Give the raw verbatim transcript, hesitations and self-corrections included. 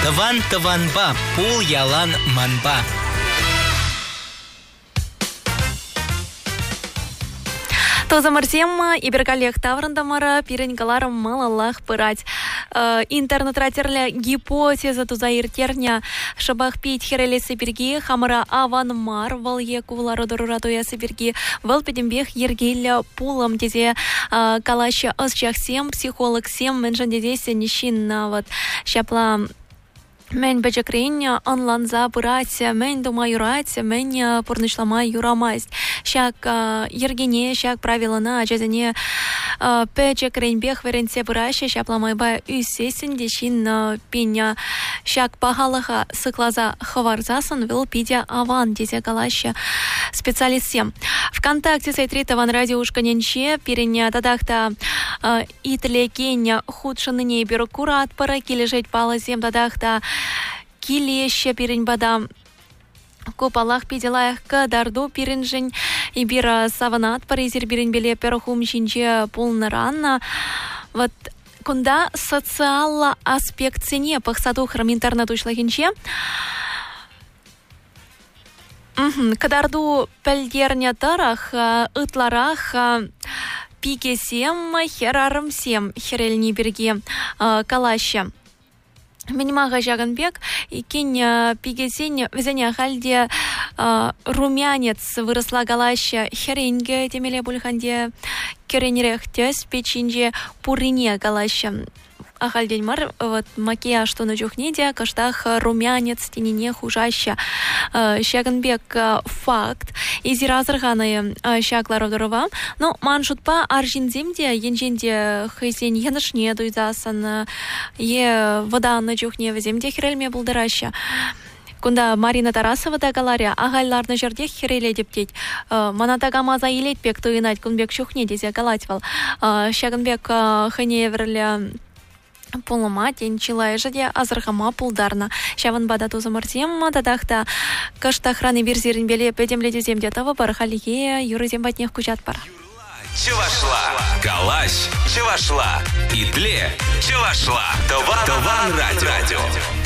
Тыван-тыванба, пул ялан манба. Тозамырсем ибергалех таврандамара пиренгаларым малаллах пырать. Интернет-ратерлі гипотеза тузаиртерня шабах пить херелесі бірге хамыра аван мар вал екулары дұруратуясы бірге вал педембех ергелі пулым дезе калашы ыз жақсем психолог сем менжан дедесе нишин вот шапла мен бәжекрейн онланза бұрать, мен дума юрать, мен пұрнышлама юрамайст. Шак ергене, шак правилана, жазане бәжекрейн бех веренсе бұраща, шапламайба үссесін дешін пеня. Шак пағалыға сықлаза хаварзасын вел пидя аван, дезе калаща специалистсем. ВКонтакте сайтрит аван радиошканенше, переня тадахта итлекеня худшыныне бюрокурат пара кележет палазем тадахта килеще пирень бадам купалах пиделаях кадарду пиренжень и бира саванат паризер пирень беле перхум шинче полнаранна. Вот кунда социалла аспект цене пахсаду храм интернет ушлахинче. Кадарду пельдерня тарах ытларах пикесем херарымсем херельни берге калаща. Минимага жаганбек и кинь пигесень везеня хальде румянец выросла галаща херенге темеле бульханде керенерех тес печинже пурине галаща. Ахальдень мар вот макияж что на чухнеде каштах румянец тенине хужаща. Шаганбек факт изи разырганы шаклар одорова. Но маншутпа аржинземде енженде хызень янышне дуйзасан е вода на чухне веземде хирельме булдыраща. Кунда Марина Тарасова да галаря агайларны жерде хиреле дептеть. Манатага маза илетпек туйнать кунбек чухне дезе галатьвал. Шаганбек ханеверле полыма тенчилай жаде азырхама пулдарна. Шаван бада тузамырсем дадахта каштахраны бирзерин беле педемледе земде тавы бар халие юрызем батнех кучат пара. Чувашла, калаш, чувашла, итле, чувашла, Тыван радио.